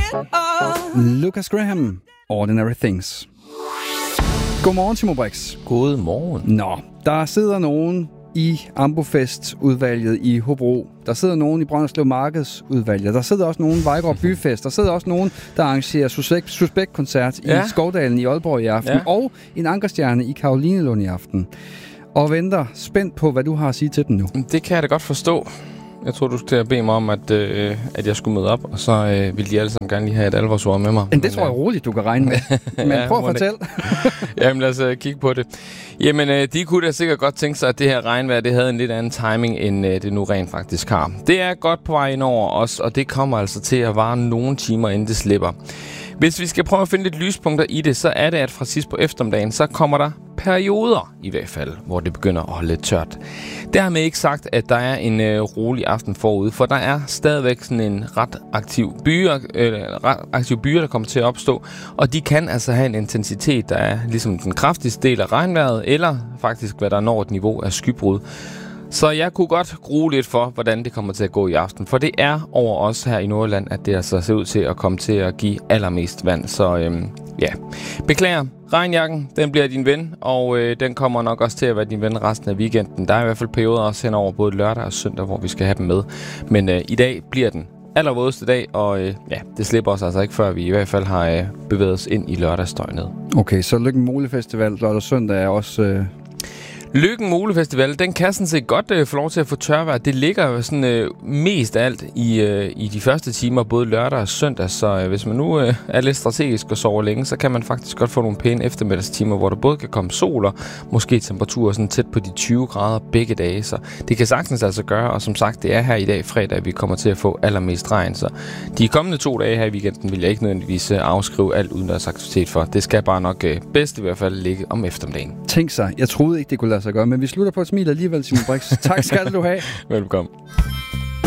Lucas Graham, Ordinary Things. Godmorgen, Timo Brix. Godmorgen. Nå, der sidder nogen i Ambofest-udvalget i Hobro. Der sidder nogen i Brønderslev Markedsudvalget. Der sidder også nogen i Vejgaard Byfest. Der sidder også nogen, der arrangerer Suspekt-koncert i Skovdalen i Aalborg i aften. Ja. Og en ankerstjerne i Karolinelund i aften. Og venter spændt på, hvad du har at sige til dem nu. Det kan jeg da godt forstå. Jeg tror, du skal bede mig om, at jeg skulle møde op, og så vil de alle sammen gerne lige have et alvorsord med mig. Men det tror jeg roligt, du kan regne med. Men ja, prøv at fortælle. Jamen lad os kigge på det. Jamen, de kunne da sikkert godt tænke sig, at det her regnvejr, det havde en lidt anden timing, end det nu rent faktisk har. Det er godt på vej ind over os, og det kommer altså til at vare nogle timer, inden det slipper. Hvis vi skal prøve at finde lidt lyspunkter i det, så er det, at fra sidst på eftermiddagen, så kommer der perioder i hvert fald, hvor det begynder at holde lidt tørt. Dermed ikke sagt, at der er en rolig aften forud, for der er stadigvæk sådan en ret aktiv byer, der kommer til at opstå, og de kan altså have en intensitet, der er ligesom den kraftigste del af regnvejret, eller faktisk, hvad der når et niveau af skybrud. Så jeg kunne godt grue lidt for, hvordan det kommer til at gå i aften. For det er over os her i Nordjylland, at det altså ser ud til at komme til at give allermest vand. Så beklager. Regnjakken, den bliver din ven, og den kommer nok også til at være din ven resten af weekenden. Der er i hvert fald perioder også henover både lørdag og søndag, hvor vi skal have dem med. Men i dag bliver den allervådeste dag, og det slipper os altså ikke, før vi i hvert fald har bevæget os ind i lørdagsdøgnet. Okay, så Lykken Mole Festival lørdag og søndag er også... Lykken Mole Festival, den kan sådan set godt få lov til at få tørvejr. Det ligger jo sådan mest af alt i de første timer, både lørdag og søndag. Så hvis man nu er lidt strategisk og sover længe, så kan man faktisk godt få nogle pæne eftermiddagstimer, hvor der både kan komme sol og måske temperaturer sådan tæt på de 20 grader begge dage. Så det kan sagtens altså gøre, og som sagt, det er her i dag fredag, vi kommer til at få allermest regn. Så de kommende 2 dage her i weekenden vil jeg ikke nødvendigvis afskrive alt udendørs aktivitet for. Det skal bare nok bedst i hvert fald ligge om eftermiddagen. Tænk sig, jeg troede ikke, det kunne lade sig gøre, men vi slutter på et smil alligevel, Simon Brix. Tak skal du have. Velkommen.